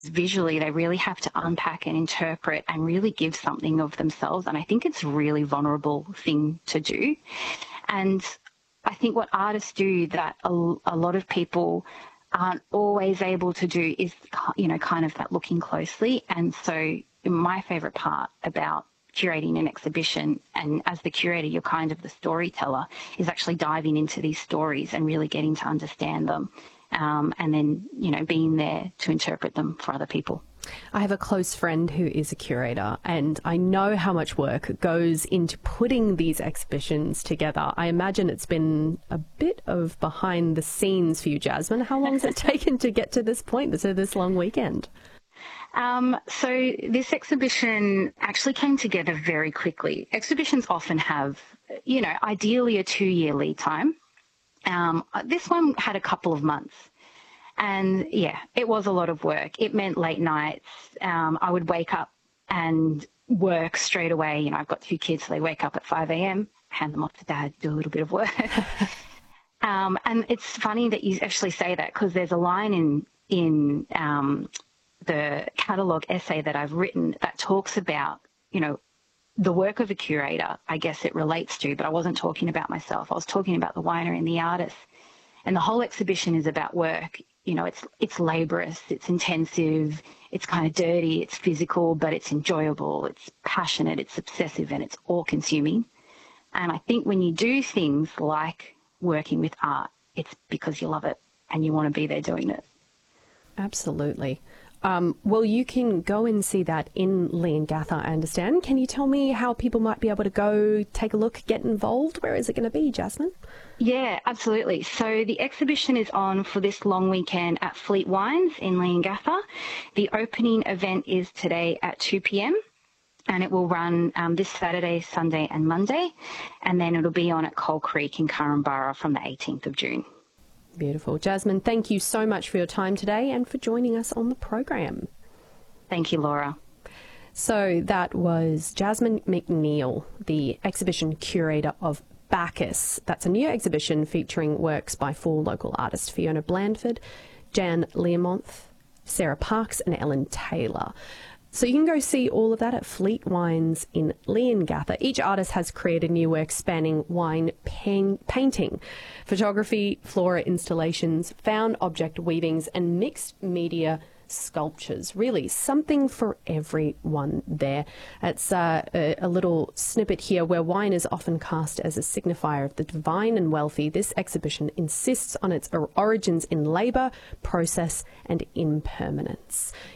visually they really have to unpack and interpret and really give something of themselves. And I think it's a really vulnerable thing to do. And I think what artists do that a lot of people aren't always able to do is, kind of that looking closely. And so my favourite part about curating an exhibition, and as the curator, you're kind of the storyteller, is actually diving into these stories and really getting to understand them. And then, being there to interpret them for other people. I have a close friend who is a curator, and I know how much work goes into putting these exhibitions together. I imagine it's been a bit of behind the scenes for you, Jasmine. How long has it taken to get to this point, to this long weekend? So this exhibition actually came together very quickly. Exhibitions often have, ideally a 2-year lead time. This one had a couple of months. And yeah, it was a lot of work. It meant late nights. I would wake up and work straight away. I've got 2 kids, so they wake up at 5 a.m., hand them off to dad, do a little bit of work. And it's funny that you actually say that, because there's a line in the catalogue essay that I've written that talks about, the work of a curator. I guess it relates to, but I wasn't talking about myself. I was talking about the winery and the artist. And the whole exhibition is about work. It's laborious, it's intensive, it's kind of dirty, it's physical, but it's enjoyable, it's passionate, it's obsessive, and it's all-consuming. And I think when you do things like working with art, it's because you love it and you want to be there doing it. Absolutely. Well, you can go and see that in Leongatha, I understand. Can you tell me how people might be able to go take a look, get involved? Where is it going to be, Jasmine? Yeah, absolutely. So the exhibition is on for this long weekend at Fleet Wines in Leongatha. The opening event is today at 2 p.m. and it will run this Saturday, Sunday and Monday. And then it'll be on at Coal Creek in Currumbara from the 18th of June. Beautiful. Jasmine, thank you so much for your time today and for joining us on the program. Thank you, Laura. So that was Jasmine McNeil, the exhibition curator of Bacchus. That's a new exhibition featuring works by 4 local artists: Fiona Blandford, Jan Learmonth, Sarah Parks and Ellen Taylor. So you can go see all of that at Fleet Wines in Leongatha. Each artist has created new work spanning wine painting, photography, flora installations, found object weavings and mixed media sculptures. Really something for everyone there. It's a little snippet here where wine is often cast as a signifier of the divine and wealthy. This exhibition insists on its origins in labour, process and impermanence.